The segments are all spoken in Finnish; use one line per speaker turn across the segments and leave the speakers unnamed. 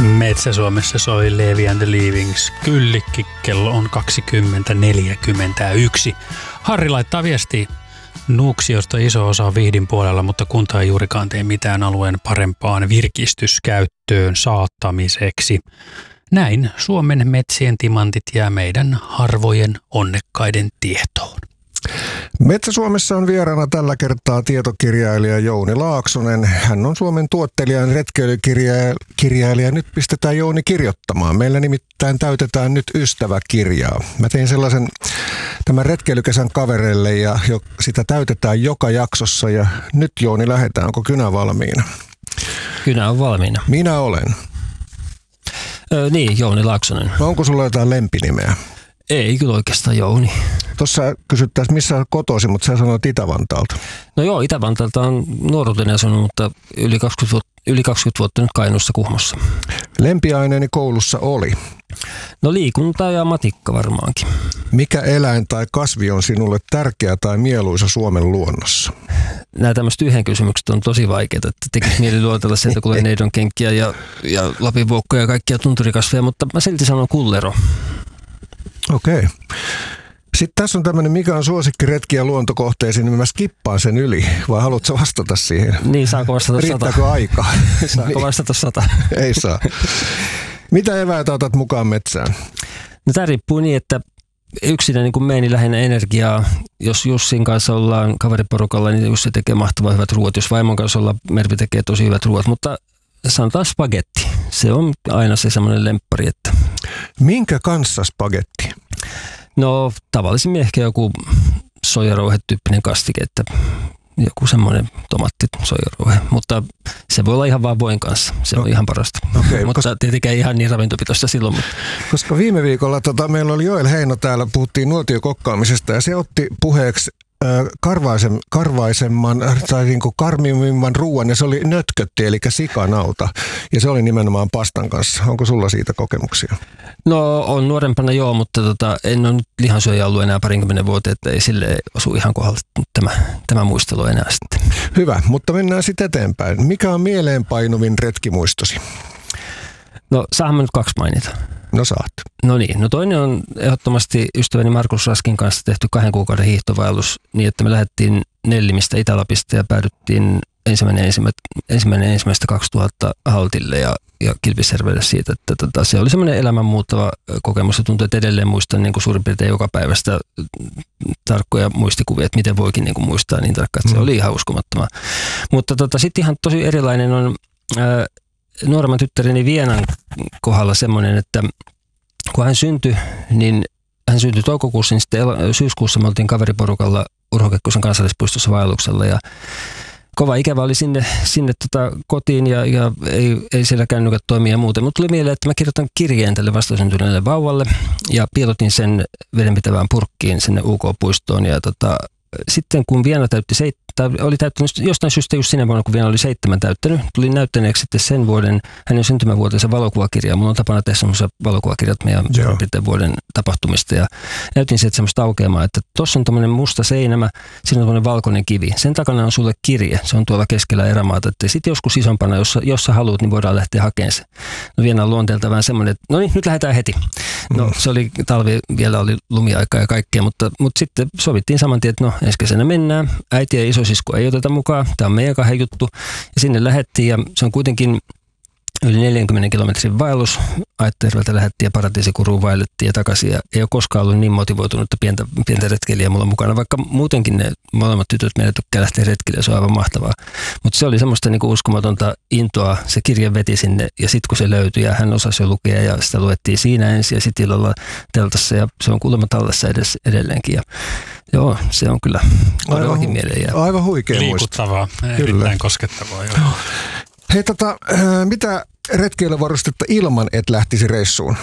Metsä-Suomessa soi Levi and the Leavings. Kyllikki, kello on 20.41. Harri laittaa viesti Nuuksiosta iso osa Vihdin puolella, mutta kunta ei juurikaan tee mitään alueen parempaan virkistyskäyttöön saattamiseksi. Näin Suomen metsien timantit jää meidän harvojen onnekkaiden tietoon.
Metsä-Suomessa on vieraana tällä kertaa tietokirjailija Jouni Laaksonen. Hän on Suomen tuottelijan retkeilykirjailija. Nyt pistetään Jouni kirjoittamaan. Meillä nimittäin täytetään nyt ystäväkirjaa. Mä tein sellaisen tämän retkeilykesän kavereille ja sitä täytetään joka jaksossa. Ja nyt Jouni lähdetään. Onko kynä valmiina?
Kynä on valmiina.
Minä olen.
Niin, Jouni Laaksonen.
No onko sulla jotain lempinimeä?
Ei kyllä oikeastaan Jouni.
Tuossa kysyttäisiin, missä olet kotoisin, mutta sä sanoit Itä-Vantaalta.
No joo, Itä-Vantaalta on nuoruuteni asunut, mutta yli 20 vuotta nyt Kainuussa Kuhmossa.
Lempiaineeni koulussa oli?
No liikunta ja matikka varmaankin.
Mikä eläin tai kasvi on sinulle tärkeä tai mieluisa Suomen luonnossa?
Nämä tämmöiset yhden kysymykset on tosi vaikeita, että tekisi mieli luotella sieltä, kun neidonkenkkiä ja lapinvuokkoja ja kaikkia tunturikasveja, mutta mä silti sanon kullero.
Okei. Sitten tässä on tämmöinen, mikä on suosikki retkiä luontokohteisiin, niin mä skippaan sen yli, vai haluatko vastata siihen?
Niin, saako vastata 100?
Riittääkö aikaa?
Saako vastata 100?
Ei saa. Mitä eväitä otat mukaan metsään?
No tämä riippuu niin, että yksinä niin kuin meini lähinnä energiaa. Jos Jussin kanssa ollaan kaveriporukalla, niin Jussi tekee mahtavan hyvät ruoat. Jos vaimon kanssa ollaan, Mervi tekee tosi hyvät ruoat, mutta sanotaan spagetti. Se on aina se semmoinen lemppari, että...
Minkä kanssa spagetti?
No tavallisimmin ehkä joku soijarouhe-tyyppinen kastike, että joku semmoinen tomaatti-soijarouhe, mutta se voi olla ihan vaan voin kanssa. Se on ihan parasta. Okay, mutta tietenkään ihan niin ravintopitoista silloin. Mutta.
Koska viime viikolla meillä oli Joel Heino täällä, puhuttiin nuotiokokkaamisesta ja se otti puheeksi karvaisemman tai niin kuin karmimman ruoan ja se oli nötkötti eli sikanauta ja se oli nimenomaan pastan kanssa. Onko sulla siitä kokemuksia?
No on nuorempana joo, mutta en ole nyt lihansyöjä ollut enää 20 vuotta, että ei sille osu ihan kohdalla tämä muistelu enää sitten.
Hyvä, mutta mennään sitten eteenpäin. Mikä on mieleenpainuvin retkimuistosi?
No saanhan mä nyt 2 mainita.
No saat. No
niin, no toinen on ehdottomasti ystäväni Markus Raskin kanssa tehty 2 kuukauden hiihtovaellus niin, että me lähdettiin Nellimistä Itä-Lapista ja päädyttiin 1.1.2000 Haltille ja Kilpisjärvelle siitä, että se oli semmoinen elämänmuuttava kokemus ja tuntuu, että edelleen muistan niin kuin suurin piirtein joka päivästä tarkkoja muistikuvia, että miten voikin niin kuin muistaa niin tarkkaan, että se oli ihan uskomattomaa. Mutta sitten ihan tosi erilainen on nuoremman tyttäreni Vienan kohdalla semmoinen, että kun hän syntyi, niin hän syntyi toukokuussa, niin sitten syyskuussa me oltiin kaveriporukalla Urho Kekkosen kansallispuistossa vaelluksella ja kova ikävä oli sinne kotiin ja ei siellä kännykät toimia ja muuten. Mutta tuli mieleen, että mä kirjoitan kirjeen tälle vastasyntyneelle vauvalle ja piilotin sen vedenpitävään purkkiin sinne UK-puistoon ja sitten kun Viena oli täyttänyt jostain syystä just sinä vuonna, kun Viena oli 7 täyttänyt, tuli näyttäneeksi sitten sen vuoden hänen syntymävuotensa valokuvakirjaa. Mulla on tapana tehdä semmoisia valokuvakirjat meidän vuoden tapahtumista ja näytin sieltä semmoista aukeamaa, että tuossa on tommoinen musta seinämä, siinä on tommoinen valkoinen kivi. Sen takana on sulle kirje, se on tuolla keskellä erämaata, että sitten joskus isompana, jos sä haluat, niin voidaan lähteä hakemaan se. No Viena on luonteelta vähän semmoinen, että no niin, nyt lähdetään heti. No se oli talvi, vielä oli lumiaikaa ja kaikkea, mutta sitten sovittiin saman tien, että no ensi kesänä mennään. Äiti ja isosisko ei oteta mukaan. Tämä on meidän 2 juttu. Ja sinne lähdettiin ja se on kuitenkin yli 40 kilometrin vaellus. Aitterveltä lähdettiin ja Paratiisikuruun vaellettiin ja takaisin. Ja ei ole koskaan ollut niin motivoitunutta pientä retkeilijää mulla mukana, vaikka muutenkin ne molemmat tytöt meillä tykkää lähteä retkille, se on aivan mahtavaa. Mutta se oli semmoista niinku uskomatonta intoa. Se kirja veti sinne ja sitten kun se löytyi ja hän osasi jo lukea ja sitä luettiin siinä ensin ja sitten illalla teltassa ja se on kuulemma tallessa edelleenkin. Ja joo, se on kyllä todellakin mieleen jäävä.
Aivan huikea
liikuttavaa, erittäin koskettavaa. Joo.
Hei mitä retkeilyvarustetta ilman et lähtisi reissuun?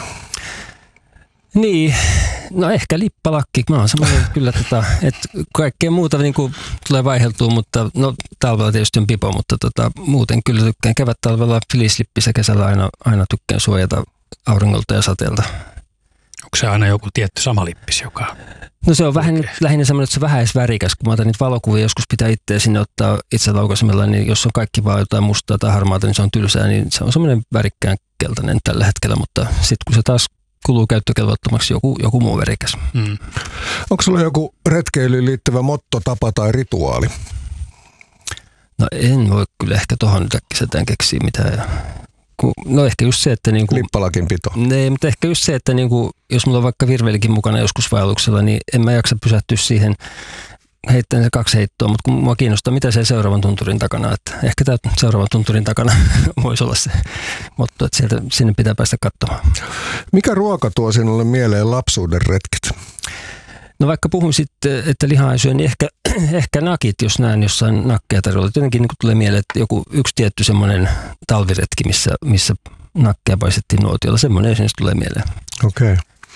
Niin, no ehkä lippalakki. Mä oon semmoinen kyllä, että kaikkea muuta niin kuin tulee vaiheltua, mutta no talvella tietysti on pipo, mutta muuten kyllä tykkään kevättalvella fleece-lippissä, kesällä aina tykkään suojata auringolta ja sateelta.
Onko se aina joku tietty sama lippis, joka...
No se on lähinnä semmoinen, että se on vähän edes värikäs. Kun mä otan niitä valokuvia, joskus pitää itseä sinne ottaa itse laukaisemella, niin jos on kaikki vaan jotain mustaa tai harmaata, niin se on tylsää. Niin se on semmoinen värikkään keltainen tällä hetkellä, mutta sitten kun se taas kuluu käyttökelvottomaksi joku muu värikäs.
Onko sulla joku retkeilyyn liittyvä motto, tapa tai rituaali?
No en voi kyllä ehkä tuohon nyt äkkiseltään keksiä mitään. No ehkä just se, että
Lippalakin pito.
Nee, mutta ehkä just se, että jos mulla on vaikka virvelikin mukana joskus vaelluksella, niin en mä jaksa pysähtyä siihen heittäen se 2 heittoa, mutta kun mua kiinnostaa, mitä se seuraavan tunturin takana, että ehkä tämä seuraavan tunturin takana voisi olla se motto, että sinne pitää päästä katsomaan.
Mikä ruoka tuo sinulle mieleen lapsuuden retket?
No vaikka puhun sitten, että lihaa ei syö, niin ehkä nakit, jos näen jossain nakkeja tarjolla. Jotenkin tulee mieleen, että joku yksi tietty semmoinen talviretki, missä nakkeja paistettiin nuotiolla, semmoinen esimerkiksi tulee mieleen.
Okei.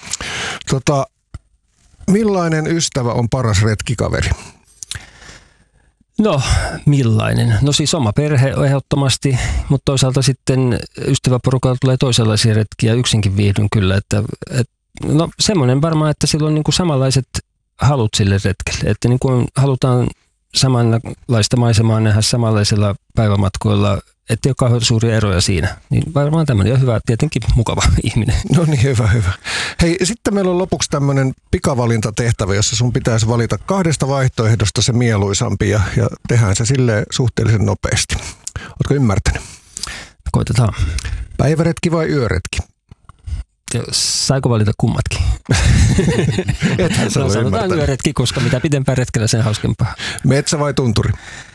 Millainen ystävä on paras retkikaveri?
No, millainen? No siis oma perhe ehdottomasti, mutta toisaalta sitten ystäväporukalla tulee toisenlaisia retkiä, yksinkin viihdyn kyllä, no semmoinen varmaan, että sillä on niin kuin samanlaiset halut sille retkelle, että niin kuin halutaan samanlaista maisemaa nähdä samanlaisilla päivämatkoilla, ettei ole kauhean suuria eroja siinä. Niin varmaan tämmöinen on hyvä, tietenkin mukava ihminen.
No niin, hyvä. Hei, sitten meillä on lopuksi tämmöinen pikavalintatehtävä, jossa sun pitäisi valita 2 vaihtoehdosta se mieluisampi ja tehdään se silleen suhteellisen nopeasti. Ootko ymmärtänyt?
Koitetaan.
Päiväretki vai yöretki?
Saiko valita kummatkin?
Ethän sä ole
sanotaan yöretki, koska mitä pitempään retkellä, sen hauskempaa.
Metsä vai tunturi?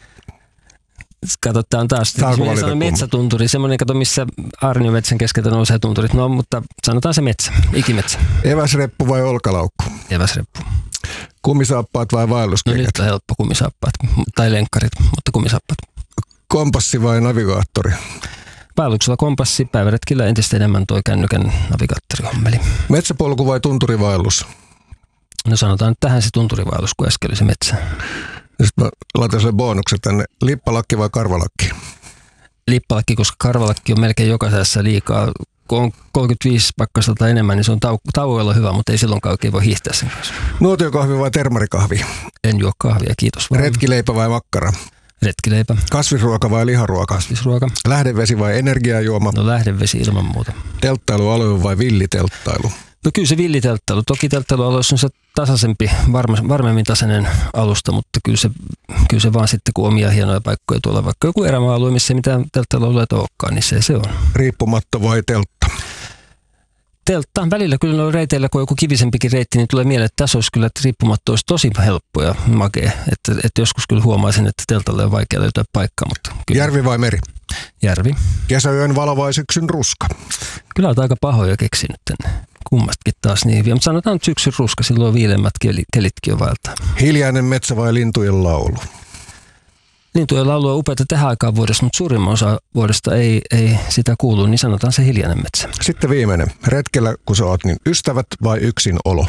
Kato, tämä on taas metsätunturi, semmoinen, kato, missä aarniometsän keskeltä nousee tunturit. No, mutta sanotaan se metsä, ikimetsä.
Eväsreppu vai olkalaukku?
Eväsreppu.
Kumisaappaat vai vaelluskengät?
No nyt on helppo kumisaappaat, tai lenkkarit, mutta kumisaappaat.
Kompassi vai navigaattori?
Vaelluksella kompassi, päiväretkillä entistä enemmän toi kännykän navigaattorihommeli.
Metsäpolku vai tunturivaellus?
No sanotaan, että tähän se tunturivaellus, kun äsken oli se metsä.
Sitten mä laitan sille bonuksen tänne. Lippalakki vai karvalakki?
Lippalakki, koska karvalakki on melkein jokaisessa liikaa. Kun on 35 pakkasta tai enemmän, niin se on tauoilla hyvä, mutta ei silloinkaan oikein voi hiihtää sen kanssa.
Nuotiokahvi vai termarikahvi?
En juo kahvia, kiitos.
Retkileipä vai makkara?
Retkileipä.
Kasvisruoka vai liharuoka?
Kasvisruoka.
Lähdevesi vai energiajuoma?
No lähdevesi ilman muuta.
Telttailualue vai villitelttailu?
No kyllä se villitelttailu. Toki telttailualueessa on se tasaisempi, varmemmin tasainen alusta, mutta kyllä se vaan sitten, kun omia hienoja paikkoja tuolla, vaikka joku erämaa-alue, missä ei mitään telttailualueita olekaan, niin se on.
Riippumatto vai teltta?
Teltta. Välillä kyllä noilla reiteillä, kun on joku kivisempikin reitti, niin tulee mieleen, että tässä olisi kyllä, että riippumatto olisi tosi helppo ja makea. Että joskus kyllä huomaisin, että teltalle on vaikea löytää paikkaa. Mutta kyllä.
Järvi vai meri?
Järvi.
Kesäyön valo vai syksyn ruska?
Kyllä olet aika pahoja keksinyt tänne. Kummastakin taas niin hyviä, mutta sanotaan nyt syksyn ruska, silloin viilemmät kelitkin on vaeltaa.
Hiljainen metsä vai lintujen laulu?
Lintujen laulu on upeata tähän aikaan vuodesta, mutta suurimman osa vuodesta ei sitä kuulu, niin sanotaan se hiljainen metsä.
Sitten viimeinen. Retkellä, kun sä oot, niin ystävät vai yksin olo?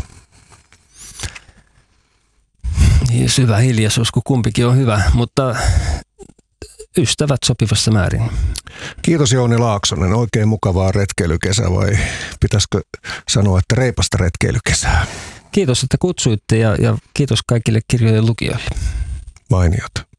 Niin, syvä hiljaisuus, kun kumpikin on hyvä, mutta ystävät sopivassa määrin.
Kiitos Jouni Laaksonen. Oikein mukavaa retkeilykesää, vai pitäisikö sanoa, että reipasta retkeilykesää?
Kiitos, että kutsuitte ja kiitos kaikille kirjojen lukijoille.
Mainiota.